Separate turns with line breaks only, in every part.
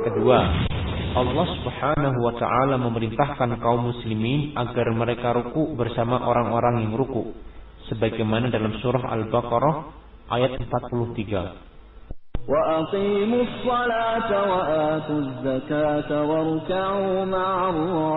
Kedua, Allah Subhanahu wa ta'ala memerintahkan kaum muslimin agar mereka ruku bersama orang-orang yang ruku, sebagaimana dalam surah Al-Baqarah ayat 43.
Wa aqimus salata wa atuz zakata warka'u ma'ar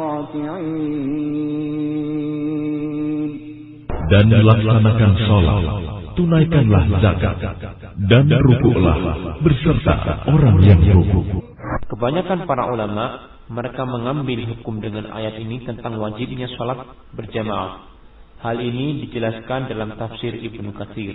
raki'in.
Dan laksanakan salat, tunaikanlah zakat, dan rukuklah beserta orang yang ruku.
Kebanyakan para ulama, mereka mengambil hukum dengan ayat ini tentang wajibnya salat berjamaah. Hal ini dijelaskan dalam tafsir Ibnu Katsir.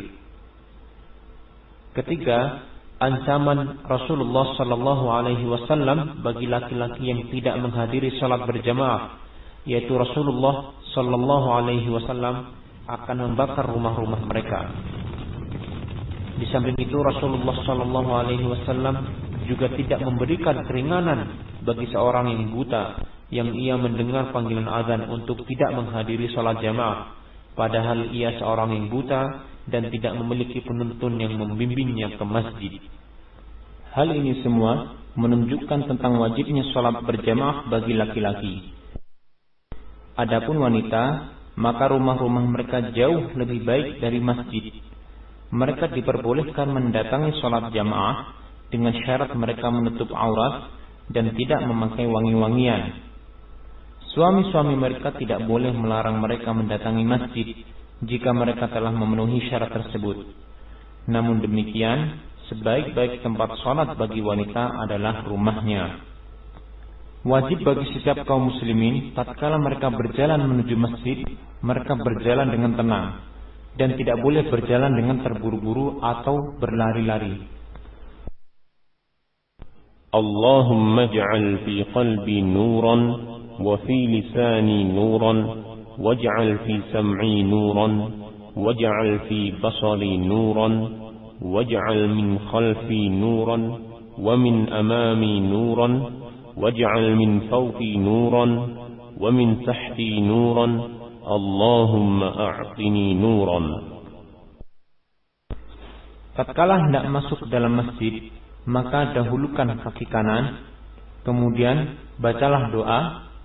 Ketiga, ancaman Rasulullah sallallahu alaihi wasallam bagi laki-laki yang tidak menghadiri salat berjamaah, yaitu Rasulullah sallallahu alaihi wasallam akan membakar rumah-rumah mereka. Di samping itu Rasulullah sallallahu alaihi wasallam juga tidak memberikan keringanan bagi seorang yang buta yang ia mendengar panggilan azan untuk tidak menghadiri salat jamaah, padahal ia seorang yang buta dan tidak memiliki penuntun yang membimbingnya ke masjid. Hal ini semua menunjukkan tentang wajibnya salat berjamaah bagi laki-laki. Adapun wanita, maka rumah-rumah mereka jauh lebih baik dari masjid. Mereka diperbolehkan mendatangi salat jamaah dengan syarat mereka menutup aurat dan tidak memakai wangi-wangian. Suami-suami mereka tidak boleh melarang mereka mendatangi masjid jika mereka telah memenuhi syarat tersebut. Namun demikian, sebaik-baik tempat salat bagi wanita adalah rumahnya. Wajib bagi setiap kaum muslimin tatkala mereka berjalan menuju masjid, mereka berjalan dengan tenang dan tidak boleh berjalan dengan terburu-buru atau berlari-lari.
Allahumma ij'al fi qalbi nuran wa fi lisani nuran waj'al fi sam'i nuran waj'al fi basari nuran waj'al min khalfi nuran wa min amami nuran waj'al min fawqi nuran wa min tahti nuran Allahumma a'tini nuran.
Tatkala hendak masuk ke dalam masjid, maka dahulukan kaki kanan, kemudian bacalah doa,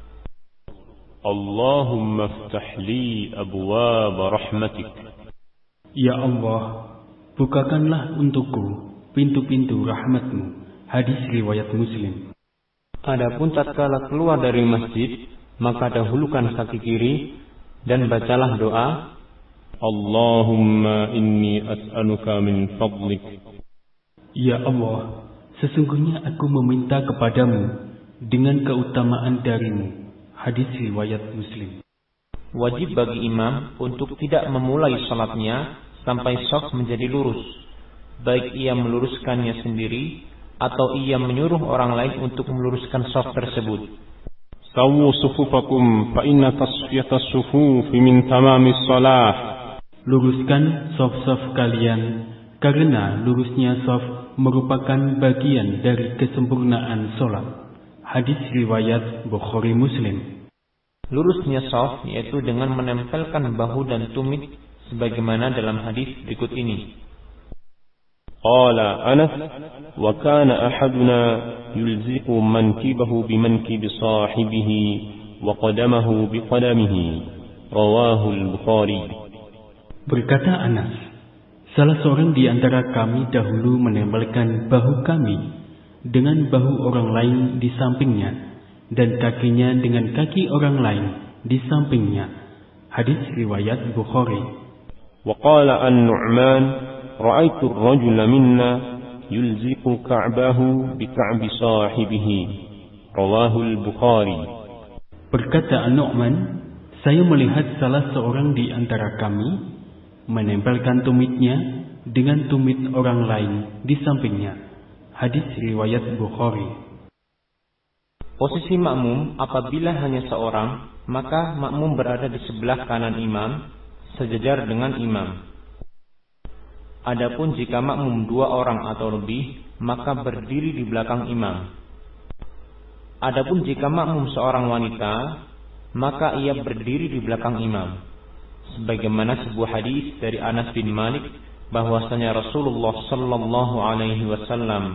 Allahumma iftah li abwaab rahmatik.
Ya Allah, bukakanlah untukku pintu-pintu rahmatmu. Hadis riwayat Muslim.
Adapun tatkala keluar dari masjid, maka dahulukan kaki kiri dan bacalah doa,
Allahumma inni as'aluka min fadlik.
Ya Allah, sesungguhnya aku meminta kepadamu dengan keutamaan darimu. Hadis riwayat Muslim.
Wajib bagi imam untuk tidak memulai salatnya sampai shaf menjadi lurus, baik ia meluruskannya sendiri atau ia menyuruh orang lain untuk meluruskan shaf tersebut.
Sawu sufufakum fa inna tasfiyatas sufufi min tamamis salah.
Luruskan shaf-shaf kalian, karena lurusnya shaf merupakan bagian dari kesempurnaan sholat. Hadis riwayat Bukhari Muslim.
Lurusnya shaf yaitu dengan menempelkan bahu dan tumit sebagaimana dalam hadis berikut ini.
Qala Anas wa kana ahaduna yulziqu mankibahu bimankibi sahibihi wa qadamahu biqadamihi. Rawahu al-Bukhari.
Berkata Anas, salah seorang di antara kami dahulu menempelkan bahu kami dengan bahu orang lain di sampingnya dan kakinya dengan kaki orang lain di sampingnya. Hadis riwayat Bukhari.
Wa qala an-Nu'man ra'aitu ar-rajula minna yulziqu ka'bahu bi ka'bi sahibihi. Rawahu al-Bukhari.
Berkata An-Nu'man, saya melihat salah seorang di antara kami menempelkan tumitnya dengan tumit orang lain di sampingnya. Hadis riwayat Bukhari.
Posisi makmum apabila hanya seorang, maka makmum berada di sebelah kanan imam, sejajar dengan imam. Adapun jika makmum dua orang atau lebih, maka berdiri di belakang imam. Adapun jika makmum seorang wanita, maka ia berdiri di belakang imam. Sebagaimana sebuah hadis dari Anas bin Malik bahwasanya Rasulullah sallallahu alaihi wasallam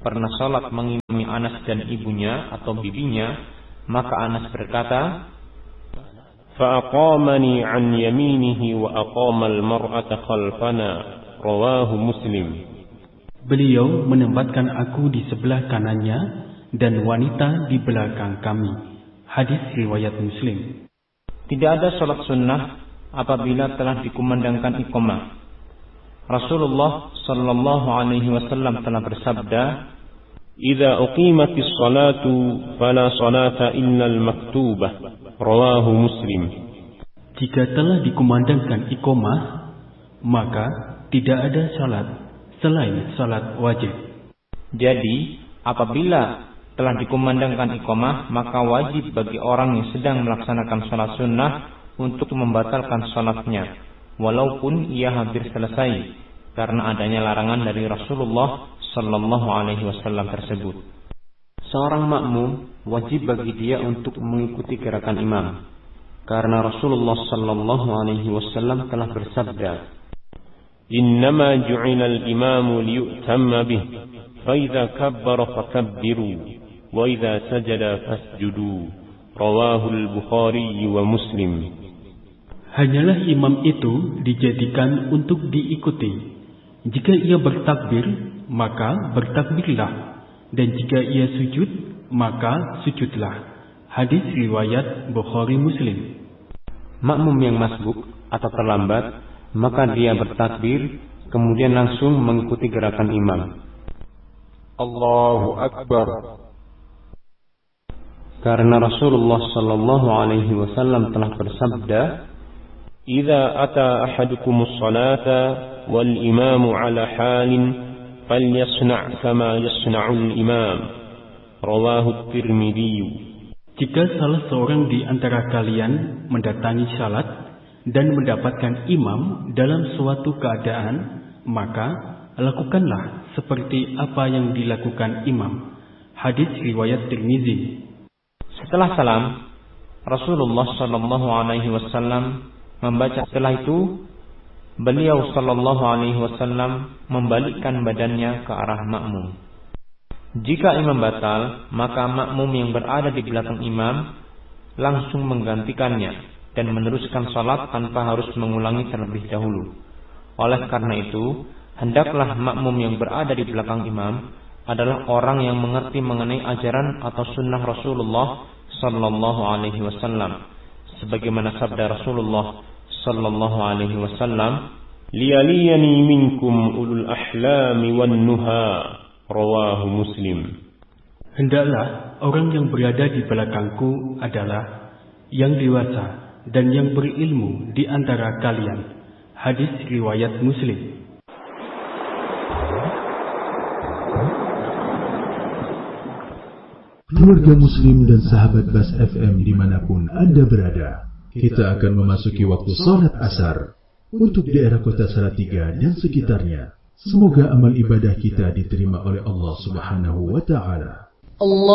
pernah sholat mengimami Anas dan ibunya atau bibinya, maka Anas berkata,
فأقامني عن يمينه وأقام المرأة خلفنا رواه مسلم.
Beliau menempatkan aku di sebelah kanannya dan wanita di belakang kami. Hadis riwayat Muslim.
Tidak ada sholat sunnah apabila telah dikumandangkan iqamah. Rasulullah sallallahu alaihi wasallam telah bersabda,
"Idza uqimatis salatu fala salata illal maktubah." Rawahu Muslim.
Jika telah dikumandangkan iqamah, maka tidak ada salat selain salat wajib.
Jadi, apabila telah dikumandangkan iqamah, maka wajib bagi orang yang sedang melaksanakan salat sunnah untuk membatalkan salatnya, walaupun ia hampir selesai, karena adanya larangan dari Rasulullah sallallahu alaihi wasallam tersebut. Seorang makmum wajib bagi dia untuk mengikuti gerakan imam, karena Rasulullah sallallahu alaihi wasallam telah bersabda,
"Innama ju'ila al-imamu liyu'tamma bih, fa idza kabbara fakabbiru, wa idza sajada fasjudu." Rawahu al-Bukhari wa Muslim.
Hanyalah imam itu dijadikan untuk diikuti. Jika ia bertakbir, maka bertakbirlah. Dan jika ia sujud, maka sujudlah. Hadis riwayat Bukhari Muslim.
Makmum yang masbuk atau terlambat, maka dia bertakbir, kemudian langsung mengikuti gerakan imam.
Allahu Akbar.
Karena Rasulullah sallallahu alaihi wasallam telah bersabda,
"Idza ata ahadukumus salata wal imamu ala halin falyasna' kama yasna'ul imam." Rawahu Tirmidzi.
Jika salah seorang di antara kalian mendatangi salat dan mendapatkan imam dalam suatu keadaan, maka lakukanlah seperti apa yang dilakukan imam. Hadis riwayat Tirmidzi.
Setelah salam, Rasulullah sallallahu alaihi wasallam membaca. Setelah itu, beliau sallallahu alaihi wasallam membalikkan badannya ke arah makmum. Jika imam batal, maka makmum yang berada di belakang imam langsung menggantikannya dan meneruskan salat tanpa harus mengulangi terlebih dahulu. Oleh karena itu, hendaklah makmum yang berada di belakang imam adalah orang yang mengerti mengenai ajaran atau sunnah Rasulullah sallallahu alaihi wasallam, sebagaimana sabda Rasulullah sallallahu alaihi wasallam,
"Liyaliyani minkum ulul ahlami wan nuha." Rawahu Muslim.
Hendaklah orang yang berada di belakangku adalah yang dewasa dan yang berilmu di antara kalian. Hadis riwayat Muslim.
Keluarga Muslim dan sahabat Bas FM dimanapun Anda berada, kita akan memasuki waktu salat asar untuk daerah kota Salatiga dan sekitarnya. Semoga amal ibadah kita diterima oleh Allah Subhanahu wa Ta'ala.